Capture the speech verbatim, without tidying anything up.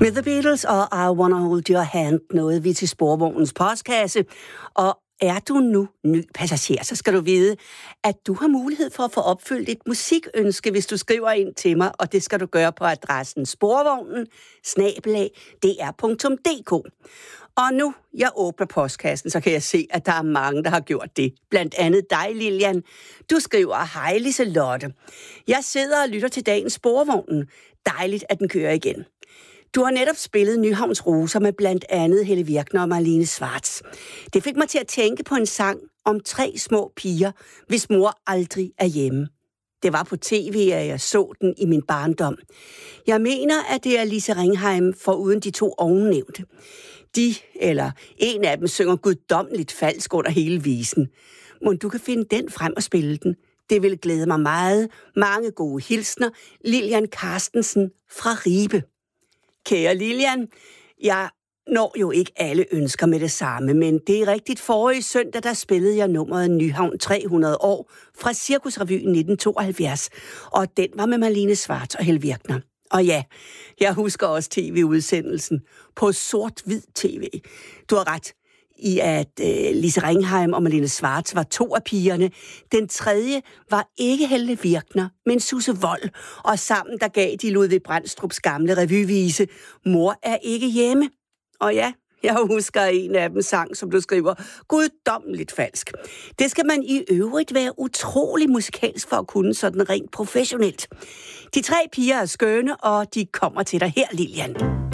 Med The Beatles og I Wanna Hold Your Hand nåede vi til Sporvognens postkasse, og er du nu ny passager, så skal du vide, at du har mulighed for at få opfyldt et musikønske, hvis du skriver ind til mig, og det skal du gøre på adressen sporvognen snabel-a d r punktum d k. Og nu jeg åbner postkassen, så kan jeg se, at der er mange, der har gjort det. Blandt andet dig, Lilian. Du skriver, hej Liselotte. Jeg sidder og lytter til dagens Sporvognen. Dejligt, at den kører igen. Du har netop spillet Nyhavns Roser med blandt andet Helle Virkner og Marlene Schwartz. Det fik mig til at tænke på en sang om tre små piger, hvis mor aldrig er hjemme. Det var på tv, at jeg så den i min barndom. Jeg mener, at det er Lise Ringheim foruden de to ovennævnte. De, eller en af dem, synger guddommeligt falsk under hele visen. Mon du kan finde den frem og spille den? Det vil glæde mig meget. Mange gode hilsner. Lilian Carstensen fra Ribe. Kære Lilian, jeg når jo ikke alle ønsker med det samme, men det er rigtigt. Forrige søndag, der spillede jeg nummeret Nyhavn tre hundrede år fra Cirkusrevyen nitten tooghalvfjerds, og den var med Marlene Schwartz og Helle Virkner. Og ja, jeg husker også tv-udsendelsen på sort-hvid tv. Du har ret i, at øh, Lise Ringheim og Marlene Schwartz var to af pigerne. Den tredje var ikke Helle Virkner, men Susse Wold. Og sammen der gav de Ludvig Brandstrups gamle revyvise, Mor er ikke hjemme. Og ja, jeg husker en af dem sang, som du skriver, guddommeligt falsk. Det skal man i øvrigt være utrolig musikalsk for at kunne sådan rent professionelt. De tre piger er skønne, og de kommer til dig her, Lilian.